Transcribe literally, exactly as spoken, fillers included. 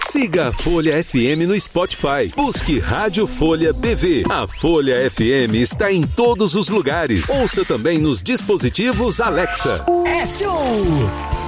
Siga a Folha F M no Spotify. Busque Rádio Folha B V. A Folha F M está em todos os lugares. Ouça também nos dispositivos Alexa. É show!